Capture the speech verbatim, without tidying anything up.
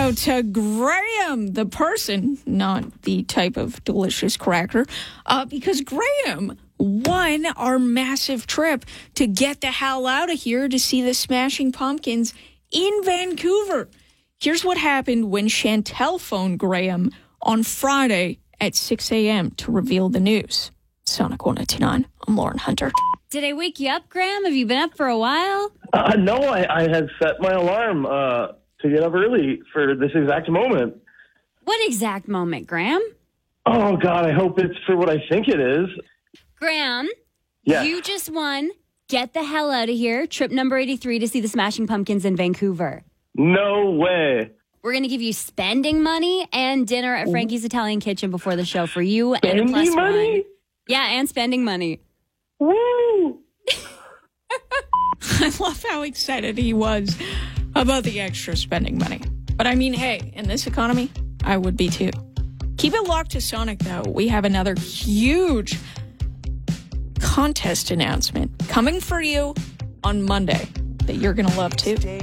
out to Graham, the person, not the type of delicious cracker, uh, because Graham won our massive trip to get the hell out of here to see the Smashing Pumpkins in Vancouver. Here's what happened when Chantel phoned Graham on Friday at six a.m. to reveal the news. Sonic one oh two nine, I'm Lauren Hunter. Did I wake you up, Graham? Have you been up for a while? Uh, no, I, I had set my alarm uh, to get up early for this exact moment. What exact moment, Graham? Oh, God, I hope it's for what I think it is. Graham, Yeah. you just won Get the Hell Out of Here, trip number eighty-three to see the Smashing Pumpkins in Vancouver. No way. We're going to give you spending money and dinner at Frankie's Italian Kitchen before the show for you and a Spending plus money? one. Yeah, and spending money. Woo! I love how excited he was about the extra spending money. But I mean, hey, in this economy, I would be too. Keep it locked to Sonic, though. We have another huge contest announcement coming for you on Monday that you're going to love too.